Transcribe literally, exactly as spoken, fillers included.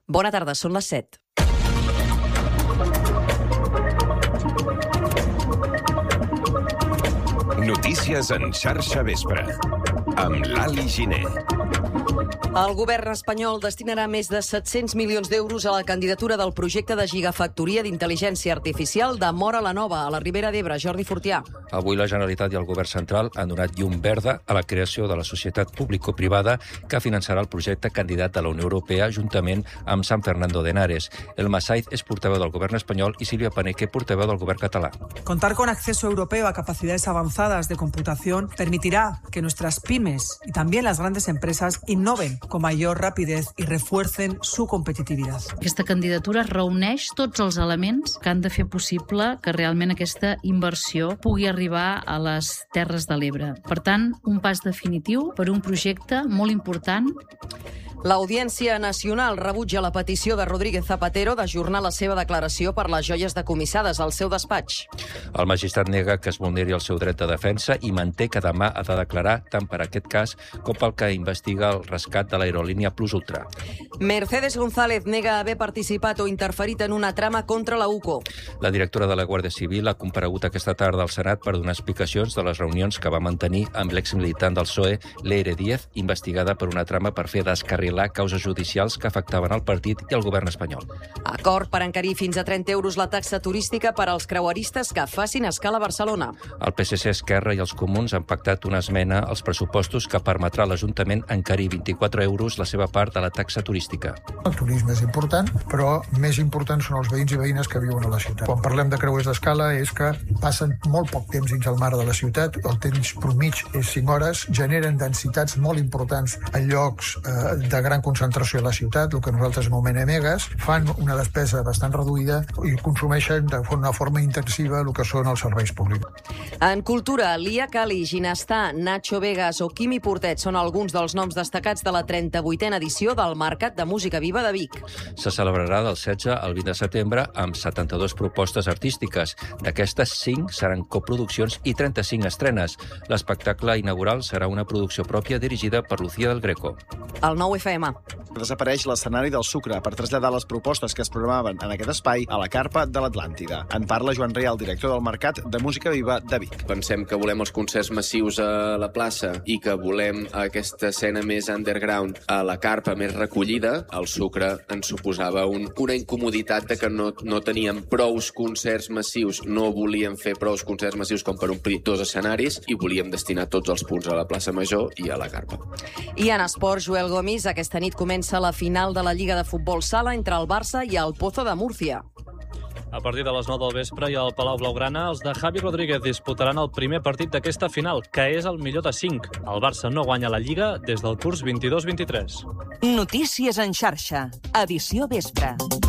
Bona tarda, són les set. Notícies en xarxa vespre, amb l'Ali Giner. El govern espanyol destinarà més de set-cents milions d'euros a la candidatura del projecte de gigafactoria d'intel·ligència artificial de Móra la Nova, a la Ribera d'Ebre. Jordi Fortià. Avui la Generalitat i el govern central han donat llum verda a la creació de la societat público-privada que finançarà el projecte candidat de la Unió Europea juntament amb San Fernando de Henares. Elma Saiz és portaveu del govern espanyol i Silvia Paneque, portaveu del govern català. Contar con acceso europeo a capacidades avanzadas de computación permitirá que nuestras pymes y también las grandes empresas innoven con mayor rapidez i refuercen su competitividad. Aquesta candidatura reuneix tots els elements que han de fer possible que realment aquesta inversió pugui arribar a les Terres de l'Ebre. Per tant, un pas definitiu per un projecte molt important. L'Audiència Nacional rebutja la petició de Rodríguez Zapatero d'ajornar la seva declaració per les joies decomissades al seu despatx. El magistrat nega que es vulneri el seu dret de defensa i manté que demà ha de declarar tant per aquest cas com pel que investiga el rescat de l'aerolínia Plus Ultra. Mercedes González nega haver participat o interferit en una trama contra la U C O. La directora de la Guàrdia Civil ha comparegut aquesta tarda al Senat per donar explicacions de les reunions que va mantenir amb l'exmilitant del P S O E, Leire Díez, investigada per una trama per fer descarrilar causes judicials que afectaven el partit i el govern espanyol. Acord per encarir fins a trenta euros la taxa turística per als creueristes que facin escala a Barcelona. El P S C, Esquerra i els Comuns han pactat una esmena als pressupostos que permetrà a l'Ajuntament encarir vint-i-quatre euros la seva part de la taxa turística. El turisme és important, però més important són els veïns i veïnes que viuen a la ciutat. Quan parlem de creuers d'escala és que passen molt poc temps dins el mar de la ciutat, el temps promig és cinc hores, generen densitats molt importants a llocs eh, de gran concentració a la ciutat, el que nosaltres anomenem megas, fan una despesa bastant reduïda i consumeixen de una forma intensiva el que són els serveis públics. En cultura, Lia Cali, Ginestà, Nacho Vegas o Quimi Portet són alguns dels noms destacats de la trenta-vuitena edició del Mercat de Música Viva de Vic. Se celebrarà del setze al vint de setembre amb setanta-dues propostes artístiques. D'aquestes, cinc seran coproduccions i trenta-cinc estrenes. L'espectacle inaugural serà una producció pròpia dirigida per Lucía del Greco. El nou F M. Desapareix l'escenari del Sucre per traslladar les propostes que es programaven en aquest espai a la carpa de l'Atlàntida. En parla Joan Real, director del Mercat de Música Viva de Vic. Pensem que volem els concerts massius a la plaça i que volem aquesta escena més underground a la carpa més recollida. El Sucre ens suposava un, una incomoditat de que no, no teníem prous concerts massius, no volíem fer prous concerts massius com per omplir dos escenaris i volíem destinar tots els punts a la plaça Major i a la carpa. I en esport, Joel Gomis, aquesta nit comença la final de la Lliga de Futbol Sala entre el Barça i el Pozo de Múrcia. A partir de les nou del vespre i al Palau Blaugrana, els de Javi Rodríguez disputaran el primer partit d'aquesta final, que és el millor de cinc. El Barça no guanya la Lliga des del curs vint-i-dos vint-i-tres. Notícies en xarxa, edició vespre.